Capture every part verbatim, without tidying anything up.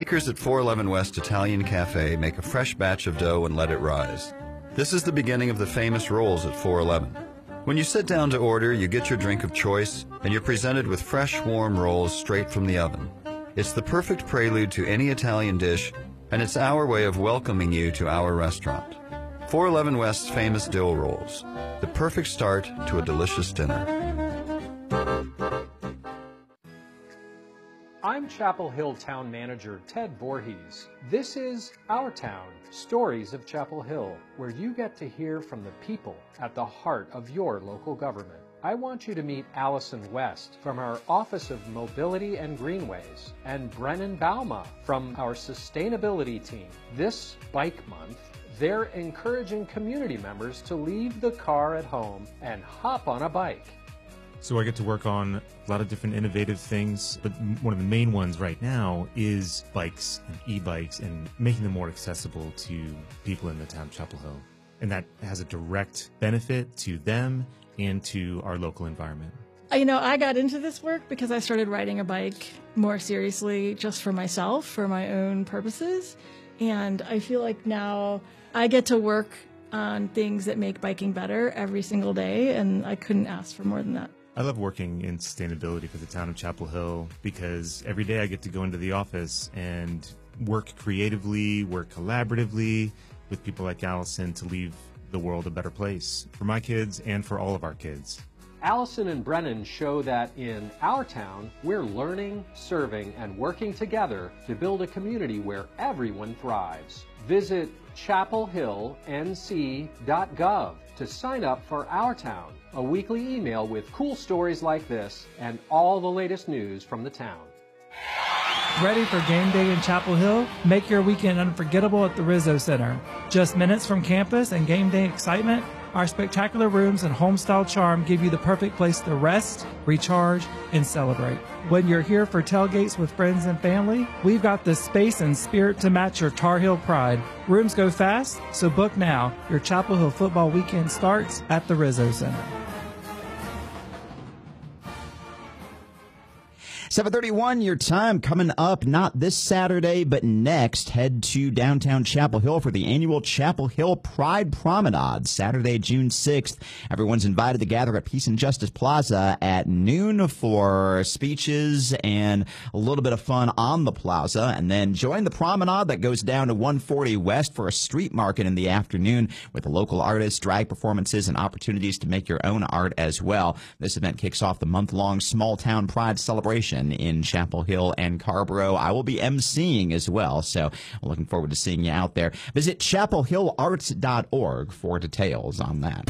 bakers at four eleven West Italian Cafe make a fresh batch of dough and let it rise. This is the beginning of the famous rolls at four eleven. When you sit down to order, you get your drink of choice, and you're presented with fresh, warm rolls straight from the oven. It's the perfect prelude to any Italian dish, and it's our way of welcoming you to our restaurant. four eleven West's famous dill rolls, the perfect start to a delicious dinner. I'm Chapel Hill Town Manager Ted Voorhees. This is Our Town, Stories of Chapel Hill, where you get to hear from the people at the heart of your local government. I want you to meet Allison West from our Office of Mobility and Greenways and Brennan Bauma from our Sustainability team. This Bike Month, they're encouraging community members to leave the car at home and hop on a bike. So I get to work on a lot of different innovative things, but one of the main ones right now is bikes and e-bikes and making them more accessible to people in the town of Chapel Hill. And that has a direct benefit to them and to our local environment. You know, I got into this work because I started riding a bike more seriously just for myself, for my own purposes. And I feel like now I get to work on things that make biking better every single day, and I couldn't ask for more than that. I love working in sustainability for the town of Chapel Hill because every day I get to go into the office and work creatively, work collaboratively with people like Allison to leave the world a better place for my kids and for all of our kids. Allison and Brennan show that in our town, we're learning, serving, and working together to build a community where everyone thrives. Visit chapel hill n c dot gov to sign up for Our Town, a weekly email with cool stories like this and all the latest news from the town. Ready for game day in Chapel Hill? Make your weekend unforgettable at the Rizzo Center. Just minutes from campus and game day excitement, our spectacular rooms and home-style charm give you the perfect place to rest, recharge, and celebrate. When you're here for tailgates with friends and family, we've got the space and spirit to match your Tar Heel pride. Rooms go fast, so book now. Your Chapel Hill football weekend starts at the Rizzo Center. seven thirty-one, your time coming up, not this Saturday, but next. Head to downtown Chapel Hill for the annual Chapel Hill Pride Promenade, Saturday, June sixth. Everyone's invited to gather at Peace and Justice Plaza at noon for speeches and a little bit of fun on the plaza, and then join the promenade that goes down to one forty West for a street market in the afternoon with the local artists, drag performances, and opportunities to make your own art as well. This event kicks off the month-long Small Town Pride celebration in Chapel Hill and Carrboro. I will be emceeing as well, so I'm looking forward to seeing you out there. Visit chapel hill arts dot org for details on that.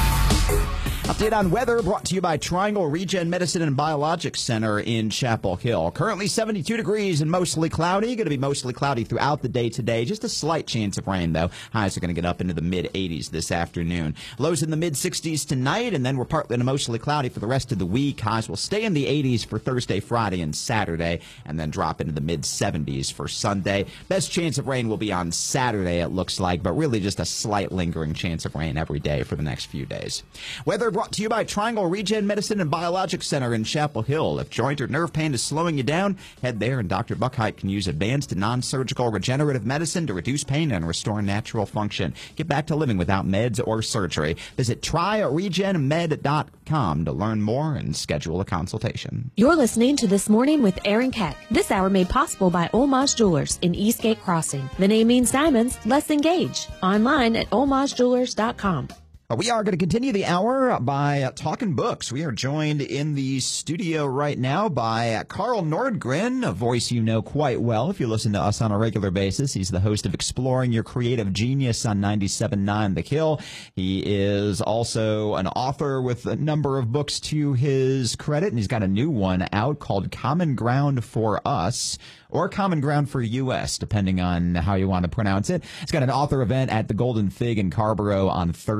Update on weather brought to you by Triangle Regen Medicine and Biologics Center in Chapel Hill. Currently seventy-two degrees and mostly cloudy. Going to be mostly cloudy throughout the day today. Just a slight chance of rain, though. Highs are going to get up into the mid eighties this afternoon. Lows in the mid sixties tonight, and then we're partly to mostly cloudy for the rest of the week. Highs will stay in the eighties for Thursday, Friday, and Saturday, and then drop into the mid seventies for Sunday. Best chance of rain will be on Saturday, it looks like, but really just a slight lingering chance of rain every day for the next few days. Weather brought to you by Triangle Regen Medicine and Biologics Center in Chapel Hill. If joint or nerve pain is slowing you down, head there, and Doctor Buckheit can use advanced non-surgical regenerative medicine to reduce pain and restore natural function. Get back to living without meds or surgery. Visit try regen med dot com to learn more and schedule a consultation. You're listening to This Morning with Aaron Keck. This hour made possible by Olmaz Jewelers in Eastgate Crossing. The name means diamonds. Let's engage. Online at olmaz jewelers dot com. We are going to continue the hour by talking books. We are joined in the studio right now by Carl Nordgren, a voice you know quite well if you listen to us on a regular basis. He's the host of Exploring Your Creative Genius on ninety-seven point nine The Kill. He is also an author with a number of books to his credit, and he's got a new one out called Common Ground for Us, or Common Ground for U S, depending on how you want to pronounce it. It's got an author event at the Golden Fig in Carrboro on Thursday,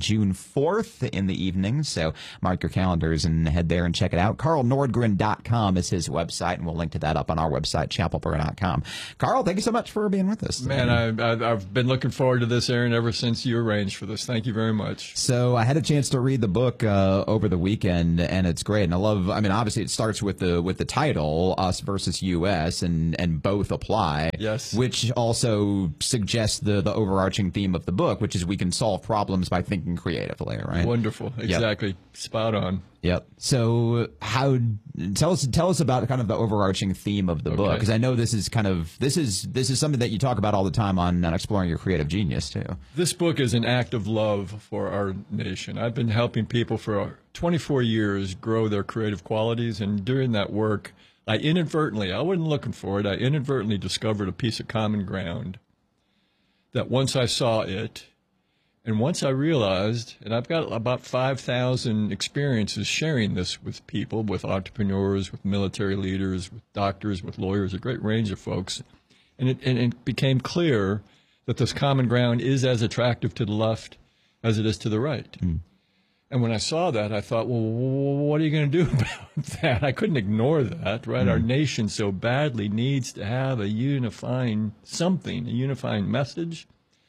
June fourth in the evening. So mark your calendars and head there and check it out. Carl Nordgren dot com is his website, and we'll link to that up on our website, chapel boro dot com. Carl, thank you so much for being with us today. Man, I, I, I've been looking forward to this, Aaron, ever since you arranged for this. Thank you very much. So I had a chance to read the book uh, over the weekend, and it's great. And I love, I mean, obviously it starts with the with the title, Us versus U S, and, and both apply. Yes. Which also suggests the, the overarching theme of the book, which is we can solve problems by thinking creatively, right? Wonderful. Exactly. Yep. Spot on. Yep. So how tell us tell us about kind of the overarching theme of the Okay. book, because I know this is kind of this is this is something that you talk about all the time on, on Exploring Your Creative Genius too. This book is an act of love for our nation. I've been helping people for twenty-four years grow their creative qualities, and during that work, I inadvertently, I wasn't looking for it, I inadvertently discovered a piece of common ground that once I saw it, and once I realized, and I've got about five thousand experiences sharing this with people, with entrepreneurs, with military leaders, with doctors, with lawyers, a great range of folks, and it, and it became clear that this common ground is as attractive to the left as it is to the right. Mm. And when I saw that, I thought, well, what are you going to do about that? I couldn't ignore that, right? Mm. Our nation so badly needs to have a unifying something, a unifying message.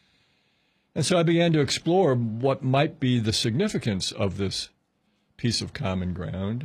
And so I began to explore what might be the significance of this piece of common ground.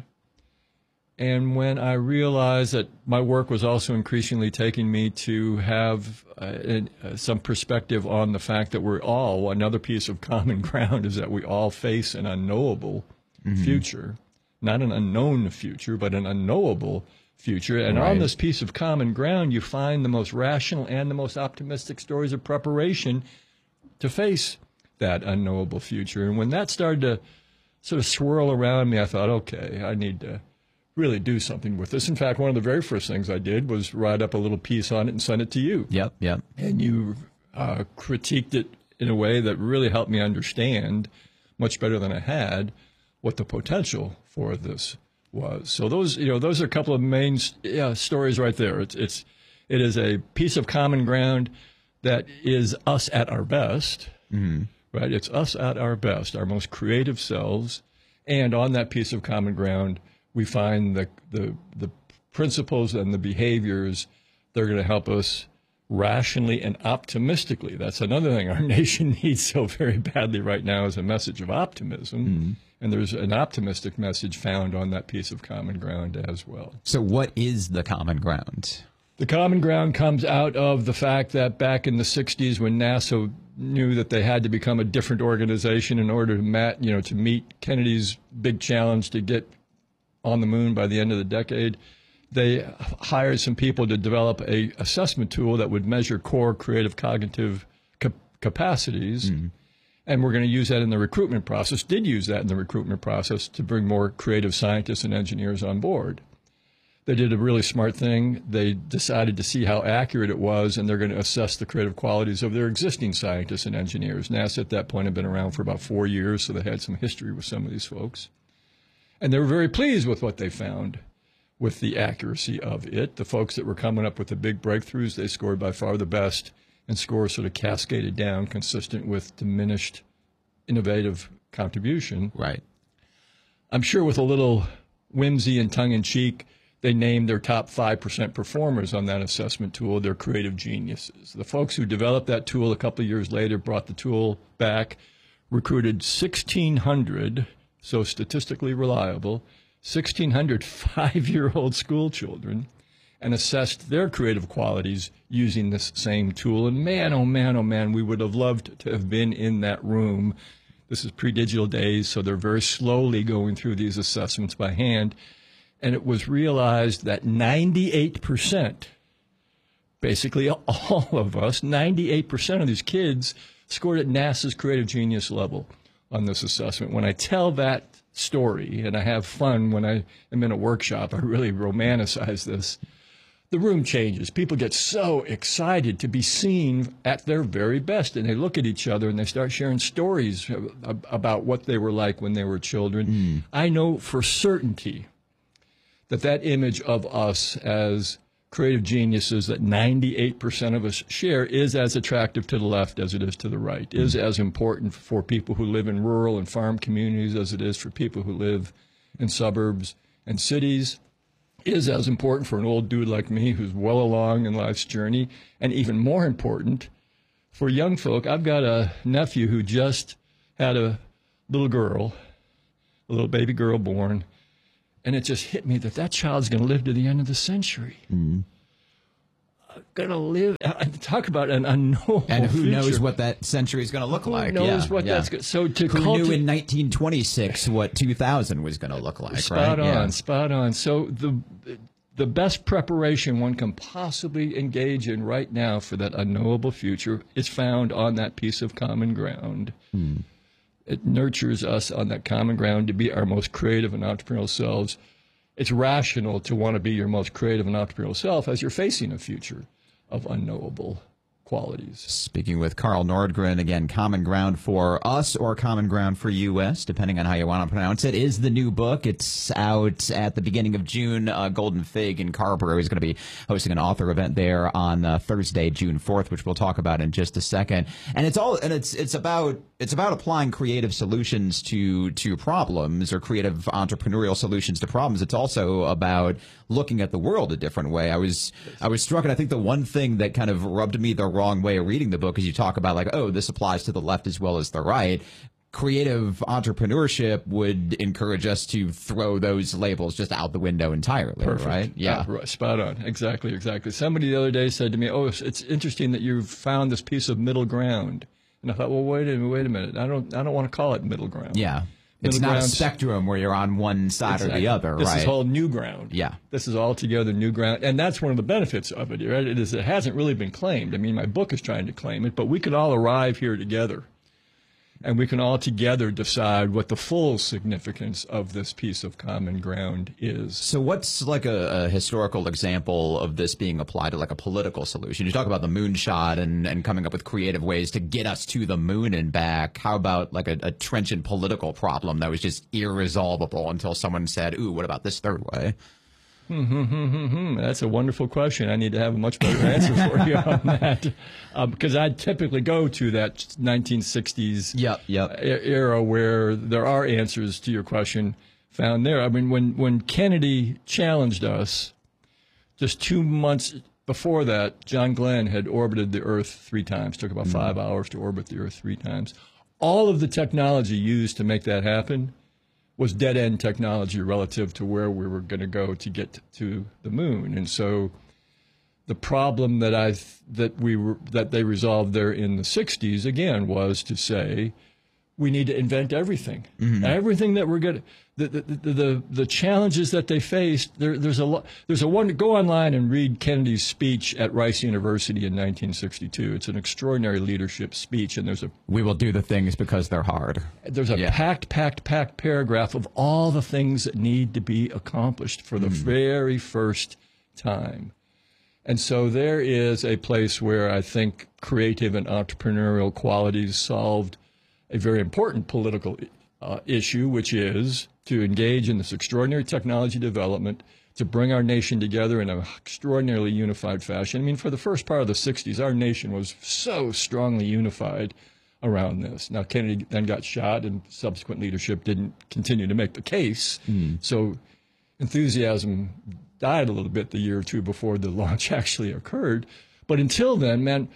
And when I realized that my work was also increasingly taking me to have uh, uh, some perspective on the fact that we're all, another piece of common ground is that we all face an unknowable mm-hmm. future, not an unknown future, but an unknowable future. And right. on this piece of common ground, you find the most rational and the most optimistic stories of preparation to face that unknowable future. And when that started to sort of swirl around me, I thought, okay, I need to really do something with this. In fact, one of the very first things I did was write up a little piece on it and send it to you. Yep, yep. And you uh, critiqued it in a way that really helped me understand, much better than I had, what the potential for this was. So those, you know, those are a couple of main yeah, stories right there. It's, it's, it is a piece of common ground that is us at our best, mm-hmm. right? It's us at our best, our most creative selves. And on that piece of common ground, we find the, the, the principles and the behaviors that are going to help us rationally and optimistically. That's another thing our nation needs so very badly right now, is a message of optimism. Mm-hmm. And there's an optimistic message found on that piece of common ground as well. So what is the common ground? The common ground comes out of the fact that back in the sixties, when NASA knew that they had to become a different organization in order to, mat, you know, to meet Kennedy's big challenge to get on the moon by the end of the decade, they hired some people to develop a assessment tool that would measure core creative cognitive cap- capacities. Mm-hmm. And we're going to use that in the recruitment process, did use that in the recruitment process to bring more creative scientists and engineers on board. They did a really smart thing. They decided to see how accurate it was, and they're going to assess the creative qualities of their existing scientists and engineers. NASA at that point had been around for about four years, so they had some history with some of these folks. And they were very pleased with what they found, with the accuracy of it. The folks that were coming up with the big breakthroughs, they scored by far the best, and scores sort of cascaded down, consistent with diminished innovative contribution. Right. I'm sure with a little whimsy and tongue-in-cheek, they named their top five percent performers on that assessment tool their creative geniuses. The folks who developed that tool a couple of years later brought the tool back, recruited sixteen hundred, so statistically reliable, sixteen hundred five-year-old school children, and assessed their creative qualities using this same tool. And man, oh man, oh man, we would have loved to have been in that room. This is pre-digital days, so they're very slowly going through these assessments by hand. And it was realized that ninety-eight percent, basically all of us, ninety-eight percent of these kids scored at NASA's creative genius level on this assessment. When I tell that story, and I have fun when I am in a workshop, I really romanticize this, the room changes. People get so excited to be seen at their very best, and they look at each other and they start sharing stories about what they were like when they were children. Mm. I know for certainty that that image of us as creative geniuses that ninety-eight percent of us share is as attractive to the left as it is to the right, is as important for people who live in rural and farm communities as it is for people who live in suburbs and cities, is as important for an old dude like me who's well along in life's journey, and even more important for young folk. I've got a nephew who just had a little girl, a little baby girl born, and it just hit me that that child's going to live to the end of the century. Mm. Going to live, talk about an unknown And who future. knows what that century is going to look who like. Who knows yeah, what yeah. that's going to, so to Who culti- knew in nineteen twenty-six what two thousand was going to look like, spot right? on, yeah. spot on. So the the best preparation one can possibly engage in right now for that unknowable future is found on that piece of common ground. Hmm. It nurtures us on that common ground to be our most creative and entrepreneurial selves. It's rational to want to be your most creative and entrepreneurial self as you're facing a future of unknowable qualities. Speaking with Carl Nordgren, again, Common Ground for Us or Common Ground for U S, depending on how you want to pronounce it, is the new book. It's out at the beginning of June. Uh, Golden Fig in Carrboro is going to be hosting an author event there on uh, Thursday, June fourth, which we'll talk about in just a second. And it's all, and it's it's about it's about applying creative solutions to to problems, or creative entrepreneurial solutions to problems. It's also about looking at the world a different way. I was I was struck, and I think the one thing that kind of rubbed me the wrong way of reading the book is you talk about, like, oh, this applies to the left as well as the right. Creative entrepreneurship would encourage us to throw those labels just out the window entirely. Perfect. Right? Yeah. Uh, right. Spot on. Exactly, exactly. Somebody the other day said to me, oh, it's, it's interesting that you've found this piece of middle ground. And I thought, well, wait a minute, wait a minute. I don't I don't want to call it middle ground. Yeah. It's not a spectrum where you're on one side exactly. or the other, this right? This is all new ground. Yeah. This is altogether new ground. And that's one of the benefits of it, right? It is, it hasn't really been claimed. I mean, my book is trying to claim it, but we could all arrive here together. And we can all together decide what the full significance of this piece of common ground is. So what's like a, a historical example of this being applied to like a political solution? You talk about the moonshot and, and coming up with creative ways to get us to the moon and back. How about like a, a trenchant political problem that was just irresolvable until someone said, ooh, what about this third way? Hmm, hmm, hmm, hmm, hmm. That's a wonderful question. I need to have a much better answer for you on that, uh, because I typically go to that nineteen sixties yep, yep. era where there are answers to your question found there. I mean, when, when Kennedy challenged us, just two months before that, John Glenn had orbited the Earth three times. Took about mm-hmm. five hours to orbit the Earth three times. All of the technology used to make that happen was dead-end technology relative to where we were going to go to get to the moon. And so the problem that I that we were that they resolved there in the sixties again was to say we need to invent everything, mm-hmm. everything that we're good. The the, the the the challenges that they faced. There, there's a lot. There's a one. Go online and read Kennedy's speech at Rice University in nineteen sixty-two. It's an extraordinary leadership speech, and there's a we will do the things because they're hard. There's a yeah. packed, packed, packed paragraph of all the things that need to be accomplished for the mm. very first time. And so there is a place where I think creative and entrepreneurial qualities solved a very important political uh, issue, which is to engage in this extraordinary technology development to bring our nation together in an extraordinarily unified fashion. I mean, for the first part of the sixties, our nation was so strongly unified around this. Now, Kennedy then got shot, and subsequent leadership didn't continue to make the case. Mm. So enthusiasm died a little bit the year or two before the launch actually occurred. But until then, man,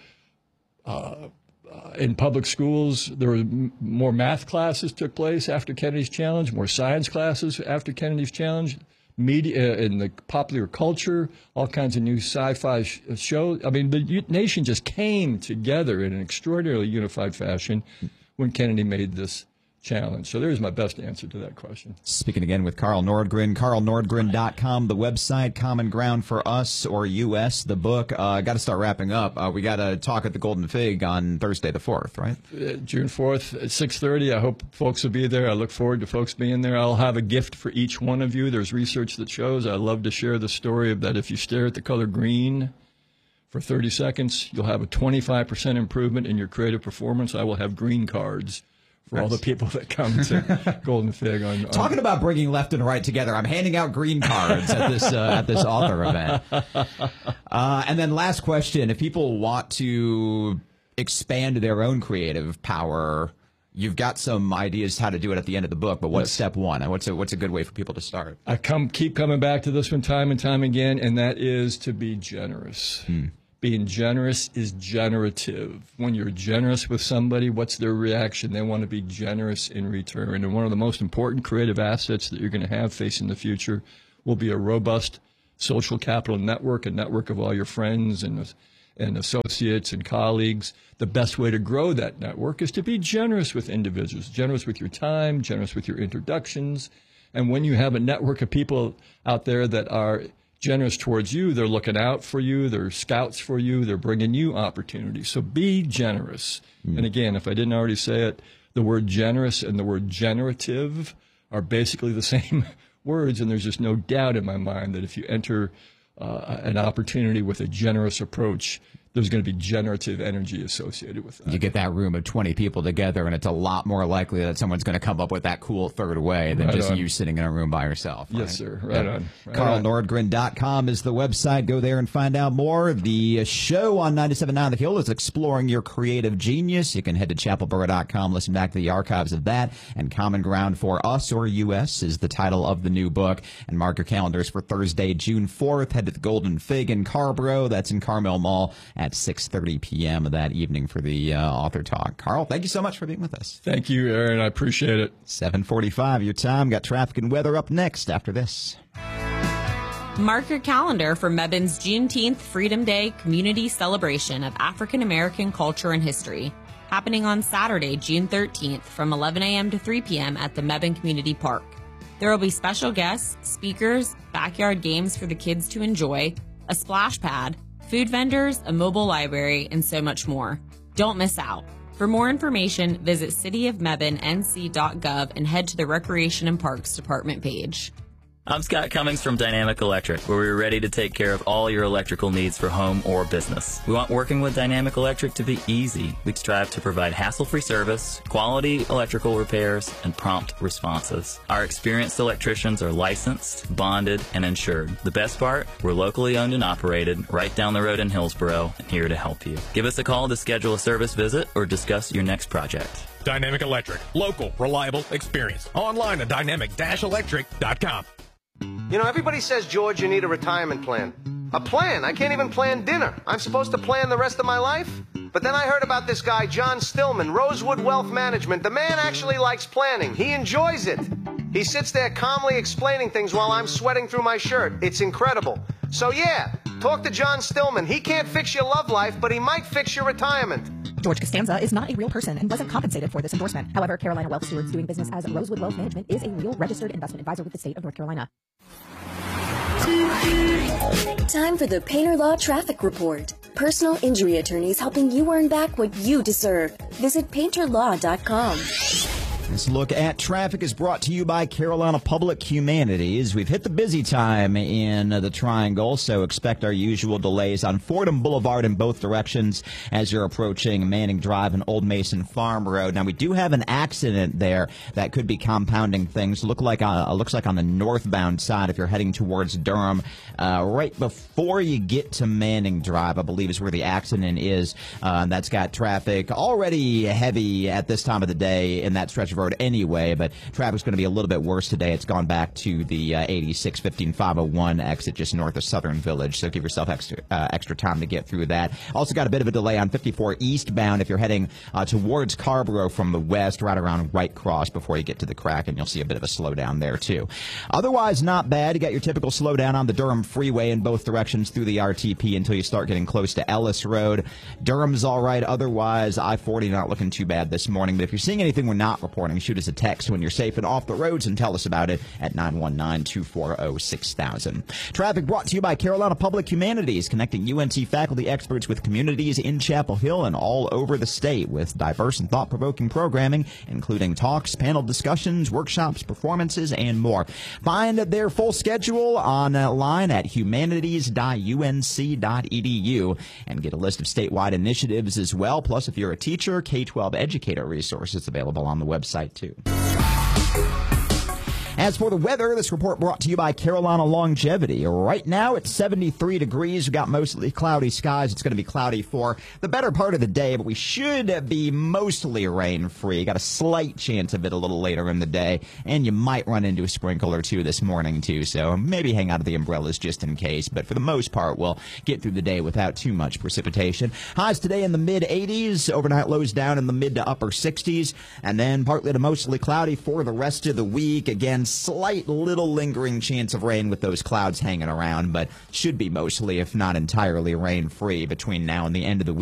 uh, Uh, in public schools, there were m- more math classes took place after Kennedy's challenge, more science classes after Kennedy's challenge, media in the popular culture, all kinds of new sci-fi sh- shows. I mean, the u- nation just came together in an extraordinarily unified fashion when Kennedy made this challenge. So there's my best answer to that question. Speaking again with Carl Nordgren, carl nordgren dot com, the website, Common Ground for Us or U S, the book. I uh, got to start wrapping up. Uh, we got to talk at the Golden Fig on Thursday the fourth, right? Uh, June fourth at six thirty. I hope folks will be there. I look forward to folks being there. I'll have a gift for each one of you. There's research that shows I love to share the story of that if you stare at the color green for thirty seconds, you'll have a twenty-five percent improvement in your creative performance. I will have green cards for all the people that come to Golden Fig. On, on Talking about bringing left and right together, I'm handing out green cards at this uh, at this author event. Uh, and then last question: if people want to expand their own creative power, you've got some ideas how to do it at the end of the book. But what's yes. step one? And what's a, what's a good way for people to start? I come keep coming back to this one time and time again, and that is to be generous. Hmm. Being generous is generative. When you're generous with somebody, what's their reaction? They want to be generous in return. And one of the most important creative assets that you're going to have facing the future will be a robust social capital network, a network of all your friends and and associates and colleagues. The best way to grow that network is to be generous with individuals, generous with your time, generous with your introductions. And when you have a network of people out there that are generous towards you, they're looking out for you, they're scouts for you, they're bringing you opportunities. So be generous. Mm. And again, if I didn't already say it, the word generous and the word generative are basically the same words, and there's just no doubt in my mind that if you enter uh, an opportunity with a generous approach, there's going to be generative energy associated with that. You get that room of twenty people together, and it's a lot more likely that someone's going to come up with that cool third way than right just on. you sitting in a room by yourself. Right? Yes, sir. Right yeah. on. Right Carl on. Nordgren dot com is the website. Go there and find out more. The show on ninety-seven point nine The Hill is Exploring Your Creative Genius. You can head to chapel borough dot com, listen back to the archives of that. And Common Ground for Us or U S is the title of the new book. And mark your calendars for Thursday, June fourth. Head to the Golden Fig in Carborough. That's in Carmel Mall at six thirty p.m. that evening for the uh, author talk. Carl, thank you so much for being with us. Thank you, Aaron. I appreciate it. seven forty-five your time. Got traffic and weather up next after this. Mark your calendar for Mebbane's Juneteenth Freedom Day community celebration of African American culture and history, happening on Saturday, June thirteenth from eleven a.m. to three p.m. at the Mebane Community Park. There will be special guests, speakers, backyard games for the kids to enjoy, a splash pad, food vendors, a mobile library, and so much more. Don't miss out. For more information, visit city of mebane n c dot gov and head to the Recreation and Parks Department page. I'm Scott Cummings from Dynamic Electric, where we're ready to take care of all your electrical needs for home or business. We want working with Dynamic Electric to be easy. We strive to provide hassle-free service, quality electrical repairs, and prompt responses. Our experienced electricians are licensed, bonded, and insured. The best part, we're locally owned and operated, right down the road in Hillsboro, and here to help you. Give us a call to schedule a service visit or discuss your next project. Dynamic Electric. Local, reliable, experience. Online at dynamic dash electric dot com. You know, everybody says, George, you need a retirement plan. A plan? I can't even plan dinner. I'm supposed to plan the rest of my life? But then I heard about this guy, John Stillman, Rosewood Wealth Management. The man actually likes planning. He enjoys it. He sits there calmly explaining things while I'm sweating through my shirt. It's incredible. So yeah, talk to John Stillman. He can't fix your love life, but he might fix your retirement. George Costanza is not a real person and wasn't compensated for this endorsement. However, Carolina Wealth Stewards doing business as Rosewood Wealth Management is a real registered investment advisor with the state of North Carolina. Time for the Painter Law Traffic Report. Personal injury attorneys helping you earn back what you deserve. Visit painter law dot com. This look at traffic is brought to you by Carolina Public Humanities. We've hit the busy time in the Triangle, so expect our usual delays on Fordham Boulevard in both directions as you're approaching Manning Drive and Old Mason Farm Road. Now, we do have an accident there that could be compounding things. Look like uh, looks like on the northbound side if you're heading towards Durham. Uh, right before you get to Manning Drive, I believe is where the accident is. Uh, that's got traffic already heavy at this time of the day in that stretch of road anyway, but traffic's going to be a little bit worse today. It's gone back to the uh, eighty-six fifteen five oh one exit just north of Southern Village, so give yourself extra uh, extra time to get through that. Also got a bit of a delay on fifty-four eastbound if you're heading uh, towards Carborough from the west, right around White Cross before you get to the crack, and you'll see a bit of a slowdown there too. Otherwise, not bad. You got your typical slowdown on the Durham Freeway in both directions through the R T P until you start getting close to Ellis Road. Durham's all right. Otherwise, I forty not looking too bad this morning, but if you're seeing anything we're not reporting reporting. Shoot us a text when you're safe and off the roads and tell us about it at nine one nine, two four zero, six thousand. Traffic brought to you by Carolina Public Humanities, connecting U N T faculty experts with communities in Chapel Hill and all over the state with diverse and thought-provoking programming, including talks, panel discussions, workshops, performances, and more. Find their full schedule online at humanities dot u n c dot e d u and get a list of statewide initiatives as well. Plus, if you're a teacher, K twelve educator resources available on the website, too. As for the weather, this report brought to you by Carolina Longevity. Right now it's seventy-three degrees. We've got mostly cloudy skies. It's going to be cloudy for the better part of the day, but we should be mostly rain-free. Got a slight chance of it a little later in the day, and you might run into a sprinkle or two this morning, too, so maybe hang out of the umbrellas just in case. But for the most part, we'll get through the day without too much precipitation. Highs today in the mid-eighties, overnight lows down in the mid to upper sixties, and then partly to mostly cloudy for the rest of the week. Again, slight little lingering chance of rain with those clouds hanging around, but should be mostly, if not entirely, rain-free between now and the end of the week.